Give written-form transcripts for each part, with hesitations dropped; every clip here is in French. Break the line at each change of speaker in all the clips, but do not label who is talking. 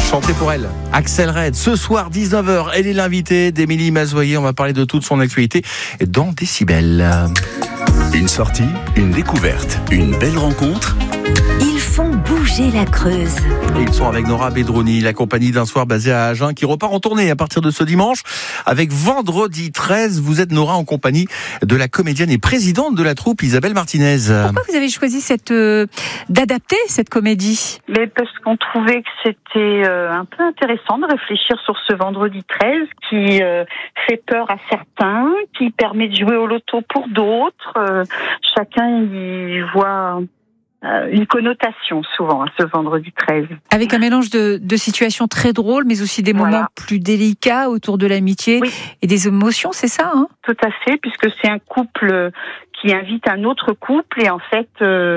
Chantez pour elle, Axel Red. Ce soir, 19h, elle est l'invitée d'Émilie Mazoyer. On va parler de toute son actualité dans Décibel.
Une sortie, une découverte, une belle rencontre.
Ils font bouger la Creuse.
Et ils sont avec Nora Bedroni, la compagnie d'un soir basée à Agen, qui repart en tournée à partir de ce dimanche avec Vendredi 13. Vous êtes, Nora, en compagnie de la comédienne et présidente de la troupe, Isabelle Martinez.
Pourquoi vous avez choisi d'adapter cette comédie ?
Mais parce qu'on trouvait que c'était un peu intéressant de réfléchir sur ce Vendredi 13 qui fait peur à certains, qui permet de jouer au loto pour d'autres. Chacun y voit une connotation souvent à ce Vendredi 13.
Avec un mélange de situations très drôles, mais aussi des moments plus délicats autour de l'amitié et des émotions, c'est ça, hein ?
Tout à fait, puisque c'est un couple qui invite un autre couple, et en fait,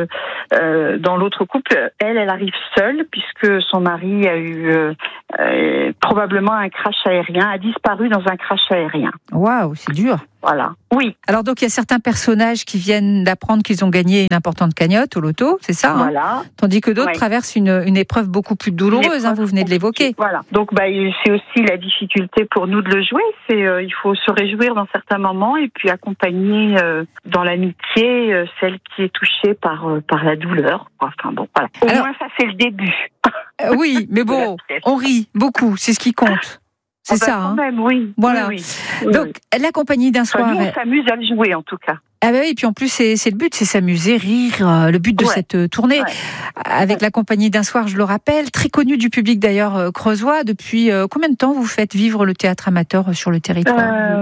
dans l'autre couple, elle arrive seule, puisque son mari a eu probablement un crash aérien, a disparu dans un crash aérien.
Waouh, c'est dur.
Voilà, oui.
Alors donc il y a certains personnages qui viennent d'apprendre qu'ils ont gagné une importante cagnotte au loto, c'est ça, hein ?
Voilà.
Tandis que d'autres traversent une épreuve beaucoup plus douloureuse, vous venez de l'évoquer.
Voilà, donc c'est aussi la difficulté pour nous de le jouer, il faut se réjouir dans certains moments et puis accompagner dans l'amitié celle qui est touchée par la douleur. Enfin bon, voilà. Au moins ça c'est le début.
Oui, mais bon, on rit beaucoup, c'est ce qui compte. C'est ça,
quand même, oui.
Voilà.
Oui.
Donc, la compagnie d'un soir.
Nous, on s'amuse à le jouer, en tout cas.
Ah bah oui, et puis en plus, c'est le but, c'est s'amuser, rire. Le but de cette tournée avec la compagnie d'un soir, je le rappelle, très connue du public d'ailleurs creusois. Depuis combien de temps vous faites vivre le théâtre amateur sur le territoire ?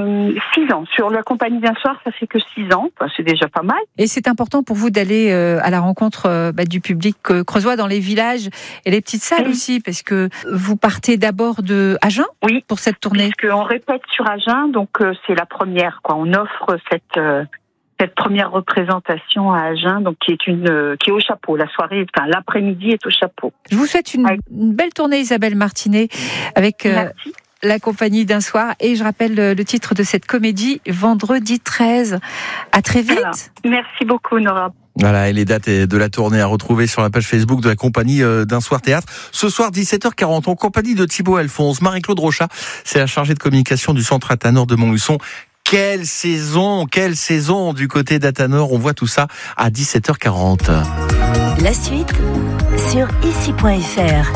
6 ans. Sur la compagnie d'un soir, ça fait que 6 ans. Enfin, c'est déjà pas mal.
Et c'est important pour vous d'aller à la rencontre du public creusois dans les villages et les petites salles aussi, parce que vous partez d'abord de Agen pour cette tournée.
Puisqu'on répète sur Agen, donc c'est la première, quoi. On offre cette première représentation à Agen, donc qui est au chapeau. La soirée, l'après-midi est au chapeau.
Je vous souhaite une belle tournée, Isabelle Martinez, avec la compagnie d'un soir. Et je rappelle le titre de cette comédie, Vendredi 13. À très vite.
Alors, merci beaucoup, Nora.
Voilà, et les dates de la tournée à retrouver sur la page Facebook de la compagnie d'un soir théâtre. Ce soir, 17h40, en compagnie de Thibaut Alphonse. Marie-Claude Rochat, c'est la chargée de communication du centre Athanor de Montluçon. Quelle saison du côté d'Athanor. On voit tout ça à 17h40.
La suite sur ici.fr.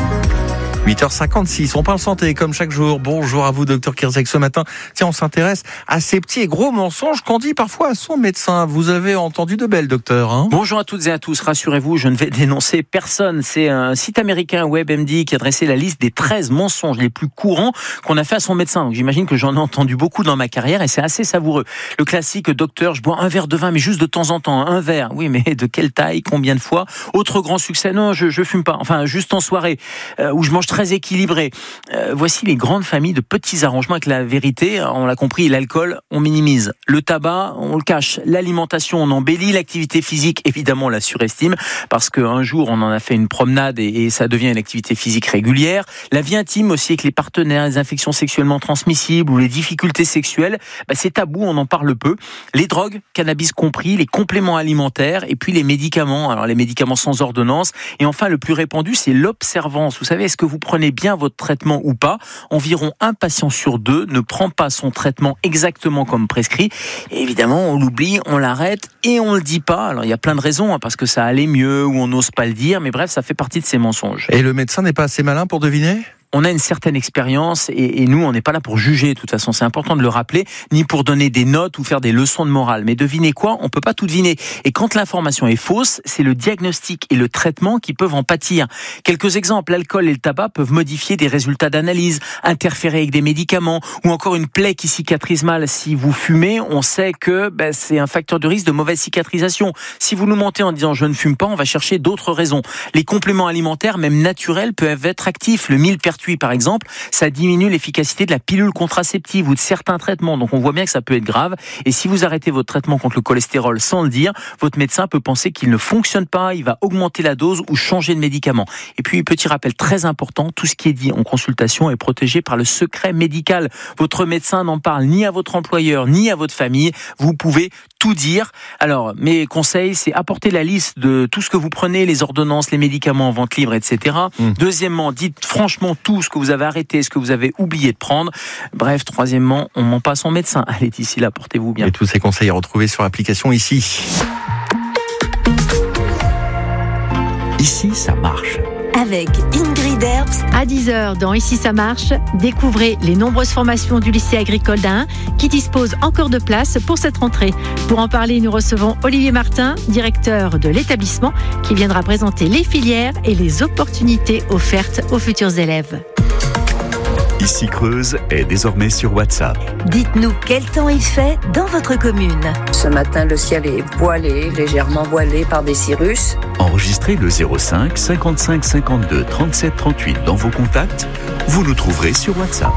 8h56, on parle santé comme chaque jour. Bonjour à vous, docteur Kirzek. Ce matin, tiens, on s'intéresse à ces petits et gros mensonges qu'on dit parfois à son médecin. Vous avez entendu de belles, docteur, hein ?
Bonjour à toutes et à tous. Rassurez-vous, je ne vais dénoncer personne. C'est un site américain, WebMD, qui a dressé la liste des 13 mensonges les plus courants qu'on a fait à son médecin. Donc j'imagine que j'en ai entendu beaucoup dans ma carrière et c'est assez savoureux. Le classique, docteur, je bois un verre de vin, mais juste de temps en temps, un verre. Oui, mais de quelle taille, combien de fois ? Autre grand succès, non, je fume pas. Enfin, juste en soirée, où je mange très équilibré. Voici les grandes familles de petits arrangements avec la vérité. On l'a compris, l'alcool, on minimise. Le tabac, on le cache. L'alimentation, on embellit. L'activité physique, évidemment, on la surestime parce qu'un jour, on en a fait une promenade et ça devient une activité physique régulière. La vie intime aussi avec les partenaires, les infections sexuellement transmissibles ou les difficultés sexuelles, c'est tabou, on en parle peu. Les drogues, cannabis compris, les compléments alimentaires et puis les médicaments. Alors les médicaments sans ordonnance. Et enfin, le plus répandu, c'est l'observance. Vous savez, est-ce que vous prenez bien votre traitement ou pas ? Environ 1 patient sur 2 ne prend pas son traitement exactement comme prescrit. Et évidemment, on l'oublie, on l'arrête et on le dit pas. Alors il y a plein de raisons, parce que ça allait mieux ou on n'ose pas le dire, mais bref, ça fait partie de ces mensonges.
Et le médecin n'est pas assez malin pour deviner ?
On a une certaine expérience et nous, on n'est pas là pour juger, de toute façon. C'est important de le rappeler, ni pour donner des notes ou faire des leçons de morale. Mais devinez quoi ? On peut pas tout deviner. Et quand l'information est fausse, c'est le diagnostic et le traitement qui peuvent en pâtir. Quelques exemples, l'alcool et le tabac peuvent modifier des résultats d'analyse, interférer avec des médicaments ou encore une plaie qui cicatrise mal. Si vous fumez, on sait que c'est un facteur de risque de mauvaise cicatrisation. Si vous nous mentez en disant je ne fume pas, on va chercher d'autres raisons. Les compléments alimentaires, même naturels, peuvent être actifs. Le millepertuis, par exemple, ça diminue l'efficacité de la pilule contraceptive ou de certains traitements. Donc on voit bien que ça peut être grave. Et si vous arrêtez votre traitement contre le cholestérol sans le dire, votre médecin peut penser qu'il ne fonctionne pas, il va augmenter la dose ou changer de médicament. Et puis, petit rappel très important, tout ce qui est dit en consultation est protégé par le secret médical. Votre médecin n'en parle ni à votre employeur, ni à votre famille. Vous pouvez tout dire. Alors, mes conseils, c'est apporter la liste de tout ce que vous prenez, les ordonnances, les médicaments en vente libre, etc. Deuxièmement, dites franchement tout ce que vous avez arrêté, ce que vous avez oublié de prendre. Bref, troisièmement, on ment pas à son médecin. Allez, d'ici là, portez-vous bien.
Et tous ces conseils à retrouver sur l'application Ici.
Ici, ça marche.
Avec Ingrid Herbst,
À 10h dans Ici ça marche, découvrez les nombreuses formations du lycée agricole d'Ain qui disposent encore de place pour cette rentrée. Pour en parler, nous recevons Olivier Martin, directeur de l'établissement, qui viendra présenter les filières et les opportunités offertes aux futurs élèves.
Ici Creuse est désormais sur WhatsApp.
dites-nous quel temps il fait dans votre commune.
Ce matin, le ciel est voilé, légèrement voilé par des cirrus.
Enregistrez le 05 55 52 37 38 dans vos contacts. Vous nous trouverez sur WhatsApp.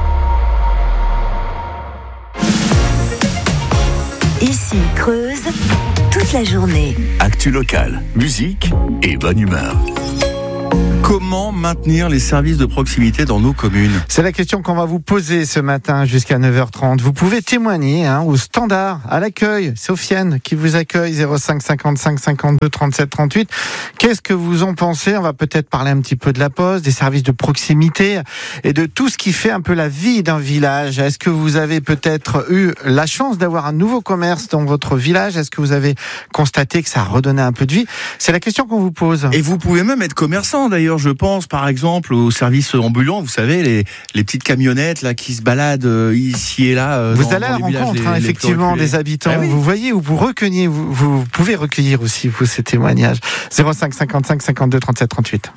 Ici Creuse, toute la journée.
Actu locale, musique et bonne humeur.
Comment maintenir les services de proximité dans nos communes ?
C'est la question qu'on va vous poser ce matin jusqu'à 9h30. Vous pouvez témoigner au standard, à l'accueil. Sofiane qui vous accueille, 05 55 52 37 38. Qu'est-ce que vous en pensez ? On va peut-être parler un petit peu de la Poste, des services de proximité et de tout ce qui fait un peu la vie d'un village. Est-ce que vous avez peut-être eu la chance d'avoir un nouveau commerce dans votre village ? Est-ce que vous avez constaté que ça a redonné un peu de vie ? C'est la question qu'on vous pose.
Et vous pouvez même être commerçant d'ailleurs, je pense par exemple aux services ambulants, vous savez, les petites camionnettes là qui se baladent ici et là.
Vous allez à la rencontre effectivement des habitants.
Ah oui.
Vous voyez où vous recueillez, vous pouvez recueillir aussi vous ces témoignages. 05 55 52 37 38.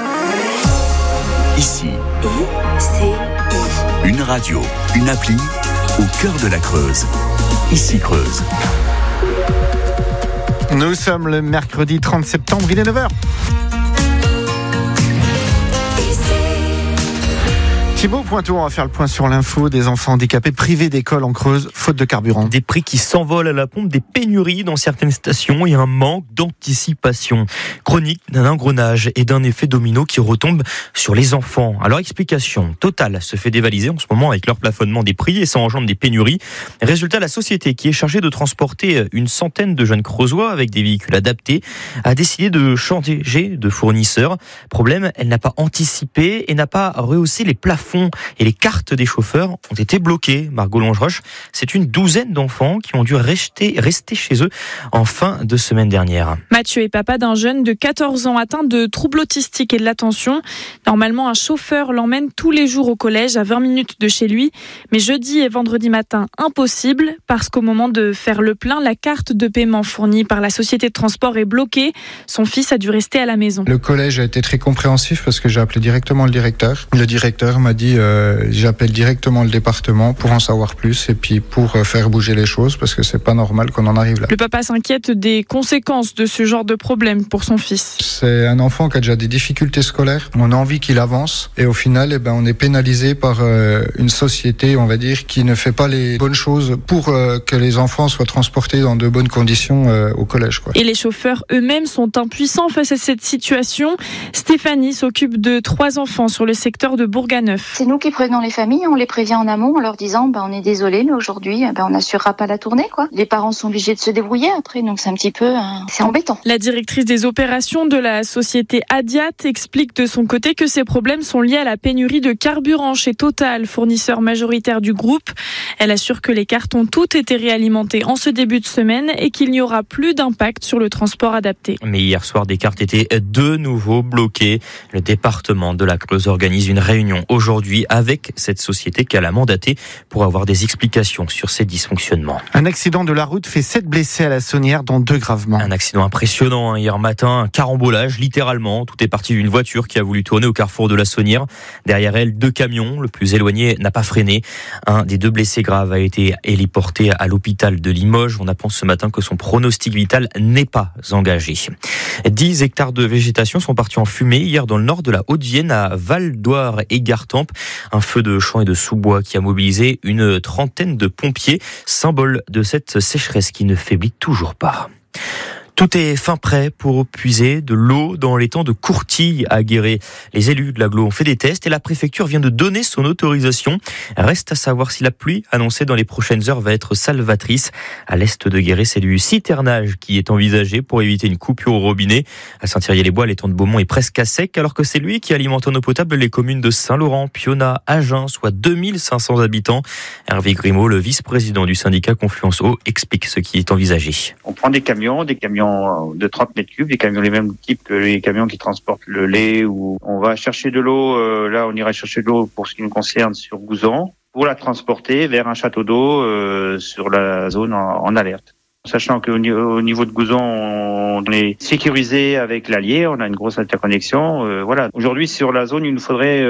Ici,
ICI.
une radio, une appli au cœur de la Creuse. Ici Creuse.
Nous sommes le mercredi 30 septembre, il est 9h. Thibaut Pointeau, on va faire le point sur l'info des enfants handicapés privés d'école en Creuse, faute de carburant.
Des prix qui s'envolent à la pompe, des pénuries dans certaines stations et un manque d'anticipation. Chronique d'un engrenage et d'un effet domino qui retombe sur les enfants. Alors explication, Total se fait dévaliser en ce moment avec leur plafonnement des prix et ça engendre des pénuries. Résultat, la société qui est chargée de transporter une centaine de jeunes creusois avec des véhicules adaptés a décidé de changer de fournisseur. Problème, elle n'a pas anticipé et n'a pas rehaussé les plafonds. Et les cartes des chauffeurs ont été bloquées. Margot Longeroche, c'est une douzaine d'enfants qui ont dû rester chez eux en fin de semaine dernière.
Mathieu est papa d'un jeune de 14 ans atteint de troubles autistiques et de l'attention. Normalement, un chauffeur l'emmène tous les jours au collège à 20 minutes de chez lui. Mais jeudi et vendredi matin, impossible parce qu'au moment de faire le plein, la carte de paiement fournie par la société de transport est bloquée. Son fils a dû rester à la maison.
Le collège a été très compréhensif parce que j'ai appelé directement le directeur. Le directeur m'a dit j'appelle directement le département pour en savoir plus et puis pour faire bouger les choses parce que c'est pas normal qu'on en arrive là.
Le papa s'inquiète des conséquences de ce genre de problème pour son fils.
C'est un enfant qui a déjà des difficultés scolaires. On a envie qu'il avance et au final on est pénalisé par une société, on va dire, qui ne fait pas les bonnes choses pour que les enfants soient transportés dans de bonnes conditions au collège, quoi.
Et les chauffeurs eux-mêmes sont impuissants face à cette situation. Stéphanie s'occupe de 3 enfants sur le secteur de Bourganeuf.
C'est nous qui prévenons les familles, on les prévient en amont en leur disant on est désolé mais aujourd'hui on n'assurera pas la tournée, quoi. Les parents sont obligés de se débrouiller après, donc c'est un petit peu c'est embêtant.
La directrice des opérations de la société Adiat explique de son côté que ces problèmes sont liés à la pénurie de carburant chez Total, fournisseur majoritaire du groupe. Elle assure que les cartes ont toutes été réalimentées en ce début de semaine et qu'il n'y aura plus d'impact sur le transport adapté.
Mais hier soir, des cartes étaient de nouveau bloquées. Le département de la Creuse organise une réunion aujourd'hui avec cette société qu'elle a mandatée pour avoir des explications sur ces dysfonctionnements.
Un accident de la route fait 7 blessés à la Saunière, dont 2 gravement.
Un accident impressionnant hier matin, un carambolage littéralement. Tout est parti d'une voiture qui a voulu tourner au carrefour de la Saunière. Derrière elle, 2 camions. Le plus éloigné n'a pas freiné. Un des 2 blessés graves a été héliporté à l'hôpital de Limoges. On apprend ce matin que son pronostic vital n'est pas engagé. 10 hectares de végétation sont partis en fumée hier dans le nord de la Haute-Vienne à Val-d'Oire et Gartempe. Un feu de champs et de sous-bois qui a mobilisé une trentaine de pompiers, symbole de cette sécheresse qui ne faiblit toujours pas. Tout est fin prêt pour puiser de l'eau dans l'étang de Courtille à Guéret. Les élus de l'agglo ont fait des tests et la préfecture vient de donner son autorisation. Reste à savoir si la pluie annoncée dans les prochaines heures va être salvatrice. À l'est de Guéret, c'est du citernage qui est envisagé pour éviter une coupure au robinet. À Saint-Thierry-les-Bois, l'étang de Beaumont est presque à sec alors que c'est lui qui alimente en eau potable les communes de Saint-Laurent, Piona, Agen, soit 2500 habitants. Hervé Grimaud, le vice-président du syndicat Confluence Eau, explique ce qui est envisagé.
On prend des camions de 30 mètres cubes, des camions les mêmes types que les camions qui transportent le lait, ou on va chercher de l'eau, là on ira chercher de l'eau pour ce qui nous concerne sur Gouzon, pour la transporter vers un château d'eau sur la zone en alerte. Sachant qu'au niveau de Gouzon, on est sécurisé avec l'Allier, on a une grosse interconnexion. Voilà. Aujourd'hui, sur la zone, il nous faudrait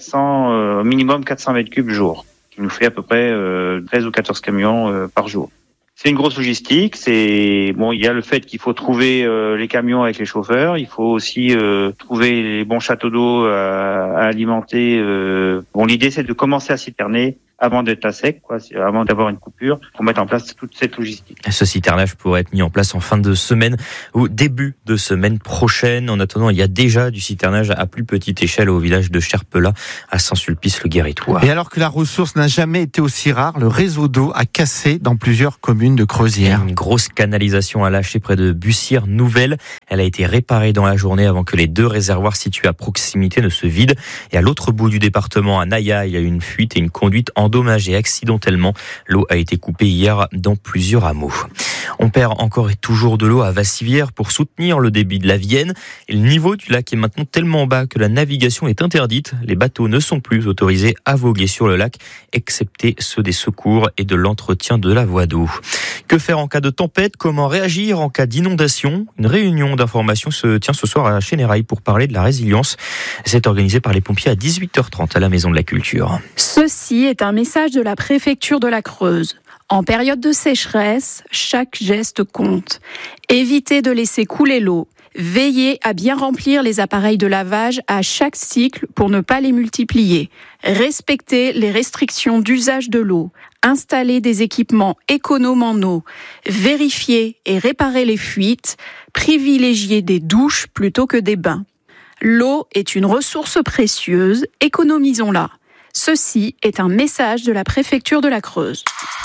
minimum 400 mètres cubes jour, qui nous fait à peu près 13 ou 14 camions par jour. C'est une grosse logistique. Il y a le fait qu'il faut trouver les camions avec les chauffeurs. Il faut aussi trouver les bons châteaux d'eau à alimenter. L'idée, c'est de commencer à citerner avant d'être à sec, avant d'avoir une coupure, pour mettre en place toute cette logistique.
Ce citernage pourrait être mis en place en fin de semaine ou début de semaine prochaine. En attendant, il y a déjà du citernage à plus petite échelle au village de Cherpelat, à Saint-Sulpice-le-Guérétois.
Et alors que la ressource n'a jamais été aussi rare, le réseau d'eau a cassé dans plusieurs communes de Creuzière.
Une grosse canalisation a lâché près de Bussière-Nouvelle. Elle a été réparée dans la journée avant que les 2 réservoirs situés à proximité ne se vident. Et à l'autre bout du département, à Naya, il y a eu une fuite et une conduite endommagée accidentellement. L'eau a été coupée hier dans plusieurs hameaux. On perd encore et toujours de l'eau à Vassivière pour soutenir le débit de la Vienne. Et le niveau du lac est maintenant tellement bas que la navigation est interdite. Les bateaux ne sont plus autorisés à voguer sur le lac, excepté ceux des secours et de l'entretien de la voie d'eau. Que faire en cas de tempête? Comment réagir en cas d'inondation? Une réunion d'information se tient ce soir à Chénérail pour parler de la résilience. C'est organisé par les pompiers à 18h30 à la Maison de la Culture.
Ceci est un message de la préfecture de la Creuse. En période de sécheresse, chaque geste compte. Évitez de laisser couler l'eau. Veillez à bien remplir les appareils de lavage à chaque cycle pour ne pas les multiplier. Respectez les restrictions d'usage de l'eau. Installez des équipements économes en eau. Vérifiez et réparez les fuites. Privilégiez des douches plutôt que des bains. L'eau est une ressource précieuse, économisons-la. Ceci est un message de la préfecture de la Creuse.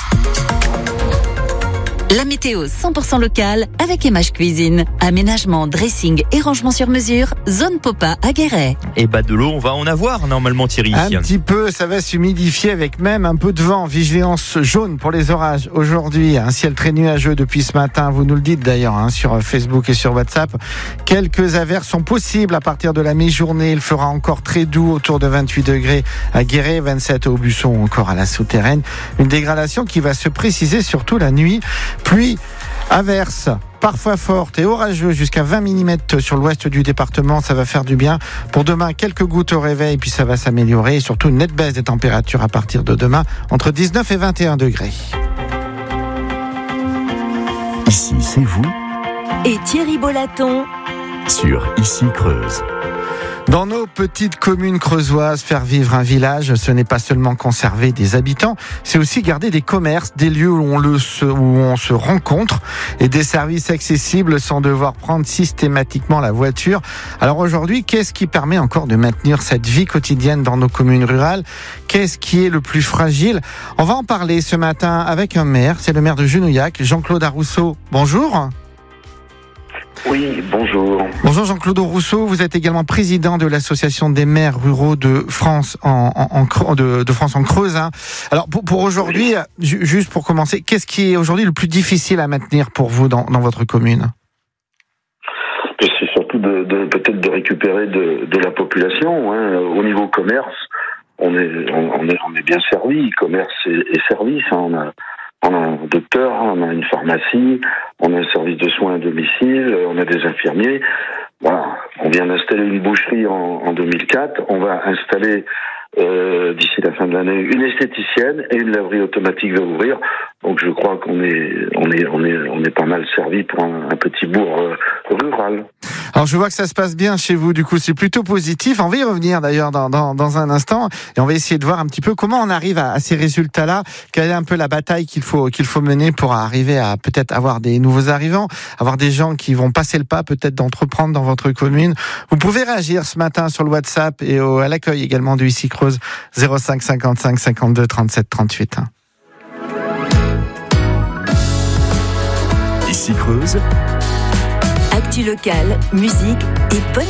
La météo 100% locale avec Emage Cuisine. Aménagement, dressing et rangement sur mesure. Zone Popa à Guéret.
Et de l'eau, on va en avoir normalement, Thierry.
Un petit peu, ça va s'humidifier avec même un peu de vent. Vigilance jaune pour les orages aujourd'hui. Un ciel très nuageux depuis ce matin. Vous nous le dites d'ailleurs sur Facebook et sur WhatsApp. Quelques averses sont possibles à partir de la mi-journée. Il fera encore très doux, autour de 28 degrés à Guéret, 27 au Busson, encore à la Souterraine. Une dégradation qui va se préciser surtout la nuit. Pluie, averse, parfois forte et orageuse jusqu'à 20 mm sur l'ouest du département. Ça va faire du bien. Pour demain, quelques gouttes au réveil, puis ça va s'améliorer. Et surtout, une nette baisse des températures à partir de demain, entre 19 et 21 degrés.
Ici, c'est vous.
Et Thierry Bolaton
Sur Ici Creuse.
Dans nos petites communes creusoises, faire vivre un village, ce n'est pas seulement conserver des habitants, c'est aussi garder des commerces, des lieux où on se rencontre et des services accessibles sans devoir prendre systématiquement la voiture. Alors aujourd'hui, qu'est-ce qui permet encore de maintenir cette vie quotidienne dans nos communes rurales? Qu'est-ce qui est le plus fragile? On va en parler ce matin avec un maire, c'est le maire de Genouillac, Jean-Claude Rousseau. Bonjour.
Oui, bonjour.
Bonjour Jean-Claude Rousseau, vous êtes également président de l'association des maires ruraux de France en Creuse. Alors pour aujourd'hui, juste pour commencer, qu'est-ce qui est aujourd'hui le plus difficile à maintenir pour vous dans votre commune?
C'est surtout peut-être de récupérer de la population. Au niveau commerce, on est bien servi, commerce et service. On a un docteur, on a une pharmacie, on a un service de soins à domicile, on a des infirmiers. Voilà. On vient d'installer une boucherie en 2004. On va installer d'ici la fin de l'année une esthéticienne et une laverie automatique va ouvrir. Donc je crois qu'on est pas mal servi pour un petit bourg rural.
Alors je vois que ça se passe bien chez vous, du coup c'est plutôt positif. On va y revenir d'ailleurs dans un instant et on va essayer de voir un petit peu comment on arrive à ces résultats-là. Quelle est un peu la bataille qu'il faut mener pour arriver à peut-être avoir des nouveaux arrivants, avoir des gens qui vont passer le pas peut-être d'entreprendre dans votre commune. Vous pouvez réagir ce matin sur le WhatsApp et à l'accueil également du Issy-Creuse 05 55 52 37 38.
Issy-Creuse.
Actu locale, musique et bonne